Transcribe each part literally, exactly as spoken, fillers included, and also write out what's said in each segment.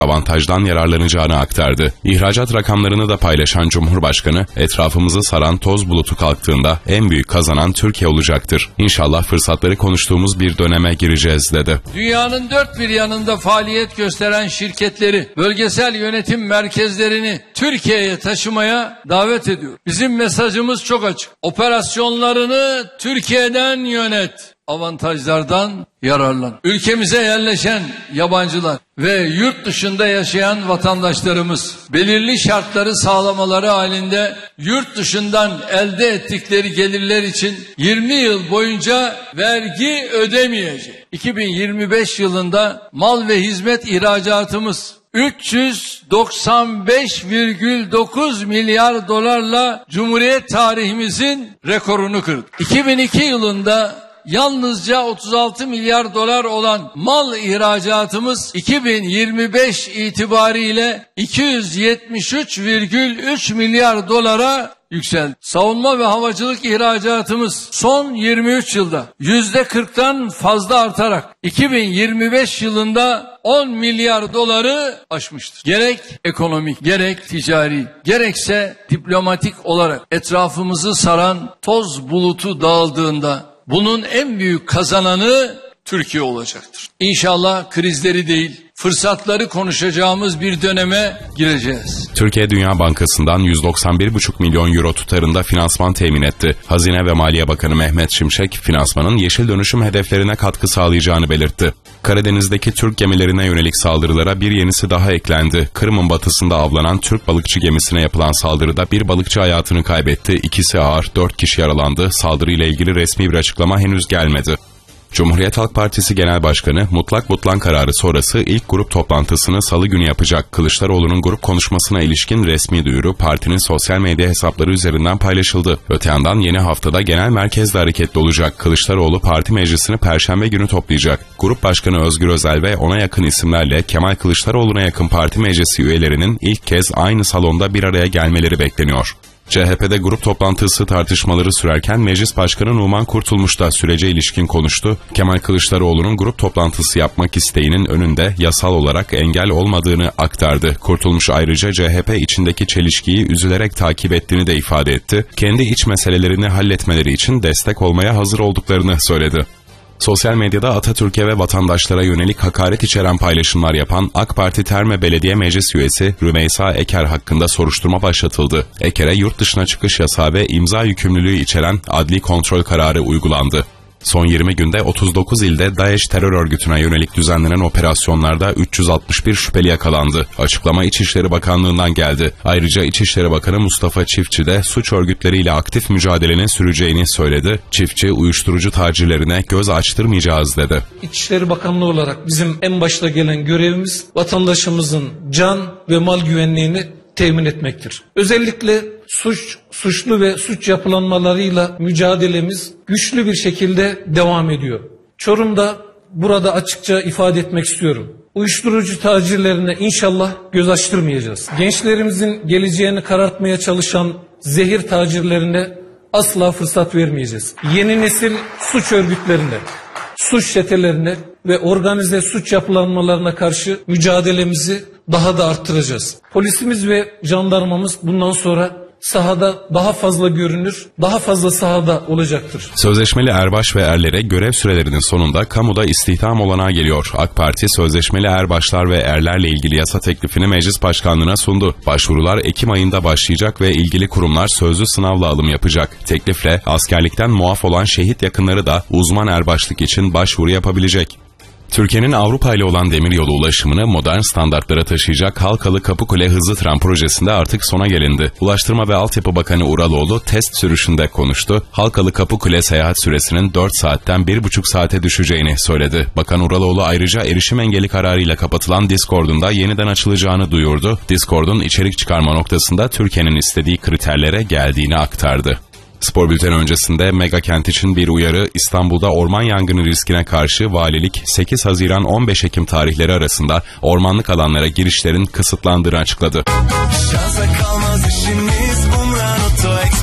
avantajdan yararlanacağını aktardı. İhracat rakamlarını da paylaşan Cumhurbaşkanı, etrafımızı saran toz bulutu kalktığında en büyük kazanan Türkiye olacaktır. İnşallah fırsatları konuştuğumuz bir döneme gireceğiz dedi. Dünyanın dört bir yanında faaliyet gösteren şirketleri, bölgesel yönetim merkezlerini Türkiye'ye taşımaya davet ediyor. Bizim mesajımız çok açık. Operasyonlarını Türkiye'den yönet. Avantajlardan yararlan. Ülkemize yerleşen yabancılar ve yurt dışında yaşayan vatandaşlarımız belirli şartları sağlamaları halinde yurt dışından elde ettikleri gelirler için yirmi yıl boyunca vergi ödemeyecek. iki bin yirmi beş yılında mal ve hizmet ihracatımız üç yüz doksan beş virgül dokuz milyar dolarla Cumhuriyet tarihimizin rekorunu kırdı. iki bin iki yılında yalnızca otuz altı milyar dolar olan mal ihracatımız iki bin yirmi beş itibariyle iki yüz yetmiş üç virgül üç milyar dolara yükseldi. Savunma ve havacılık ihracatımız son yirmi üç yılda yüzde kırktan fazla artarak iki bin yirmi beş yılında on milyar doları aşmıştır. Gerek ekonomik, gerek ticari, gerekse diplomatik olarak etrafımızı saran toz bulutu dağıldığında bunun en büyük kazananı Türkiye olacaktır. İnşallah krizleri değil, fırsatları konuşacağımız bir döneme gireceğiz. Türkiye Dünya Bankası'ndan yüz doksan bir buçuk milyon euro tutarında finansman temin etti. Hazine ve Maliye Bakanı Mehmet Şimşek, finansmanın yeşil dönüşüm hedeflerine katkı sağlayacağını belirtti. Karadeniz'deki Türk gemilerine yönelik saldırılara bir yenisi daha eklendi. Kırım'ın batısında avlanan Türk balıkçı gemisine yapılan saldırıda bir balıkçı hayatını kaybetti. İkisi ağır, dört kişi yaralandı. Saldırıyla ilgili resmi bir açıklama henüz gelmedi. Cumhuriyet Halk Partisi Genel Başkanı mutlak butlan kararı sonrası ilk grup toplantısını salı günü yapacak. Kılıçdaroğlu'nun grup konuşmasına ilişkin resmi duyuru partinin sosyal medya hesapları üzerinden paylaşıldı. Öte yandan yeni haftada genel merkezde hareketli olacak. Kılıçdaroğlu parti meclisini Perşembe günü toplayacak. Grup Başkanı Özgür Özel ve ona yakın isimlerle Kemal Kılıçdaroğlu'na yakın parti meclisi üyelerinin ilk kez aynı salonda bir araya gelmeleri bekleniyor. C H P'de grup toplantısı tartışmaları sürerken Meclis Başkanı Numan Kurtulmuş da sürece ilişkin konuştu. Kemal Kılıçdaroğlu'nun grup toplantısı yapmak isteğinin önünde yasal olarak engel olmadığını aktardı. Kurtulmuş ayrıca C H P içindeki çelişkiyi üzülerek takip ettiğini de ifade etti. Kendi iç meselelerini halletmeleri için destek olmaya hazır olduklarını söyledi. Sosyal medyada Atatürk'e ve vatandaşlara yönelik hakaret içeren paylaşımlar yapan AK Parti Terme Belediye Meclis Üyesi Rümeysa Eker hakkında soruşturma başlatıldı. Eker'e yurt dışına çıkış yasağı ve imza yükümlülüğü içeren adli kontrol kararı uygulandı. Son yirmi günde otuz dokuz ilde DAEŞ terör örgütüne yönelik düzenlenen operasyonlarda üç yüz altmış bir şüpheli yakalandı. Açıklama İçişleri Bakanlığı'ndan geldi. Ayrıca İçişleri Bakanı Mustafa Çiftçi de suç örgütleriyle aktif mücadelenin süreceğini söyledi. Çiftçi, uyuşturucu tacirlerine göz açtırmayacağız dedi. İçişleri Bakanlığı olarak bizim en başta gelen görevimiz vatandaşımızın can ve mal güvenliğini temin etmektir. Özellikle suç, suçlu ve suç yapılanmalarıyla mücadelemiz güçlü bir şekilde devam ediyor. Çorum'da burada açıkça ifade etmek istiyorum. Uyuşturucu tacirlerine inşallah göz açtırmayacağız. Gençlerimizin geleceğini karartmaya çalışan zehir tacirlerine asla fırsat vermeyeceğiz. Yeni nesil suç örgütlerine, suç çetelerine ve organize suç yapılanmalarına karşı mücadelemizi daha da arttıracağız. Polisimiz ve jandarmamız bundan sonra sahada daha fazla görünür, daha fazla sahada olacaktır. Sözleşmeli erbaş ve erlere görev sürelerinin sonunda kamuda istihdam olanağı geliyor. AK Parti sözleşmeli erbaşlar ve erlerle ilgili yasa teklifini Meclis Başkanlığı'na sundu. Başvurular Ekim ayında başlayacak ve ilgili kurumlar sözlü sınavla alım yapacak. Teklifle askerlikten muaf olan şehit yakınları da uzman erbaşlık için başvuru yapabilecek. Türkiye'nin Avrupa ile olan demiryolu ulaşımını modern standartlara taşıyacak Halkalı Kapıkule hızlı tren projesinde artık sona gelindi. Ulaştırma ve Altyapı Bakanı Uraloğlu test sürüşünde konuştu. Halkalı Kapıkule seyahat süresinin dört saatten bir buçuk saate düşeceğini söyledi. Bakan Uraloğlu ayrıca erişim engeli kararıyla kapatılan Discord'un da yeniden açılacağını duyurdu. Discord'un içerik çıkarma noktasında Türkiye'nin istediği kriterlere geldiğini aktardı. Spor bülteni öncesinde mega kent için bir uyarı. İstanbul'da orman yangını riskine karşı valilik sekiz Haziran on beş Ekim tarihleri arasında ormanlık alanlara girişlerin kısıtlandığını açıkladı. Şansa kalmaz işimiz, Umran Oto Ekspertiz.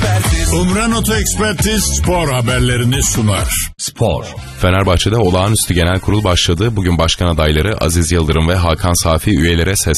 Umran Oto Ekspertiz spor haberlerini sunar. Spor. Fenerbahçe'de olağanüstü genel kurul başladı. Bugün başkan adayları Aziz Yıldırım ve Hakan Safi üyelere ses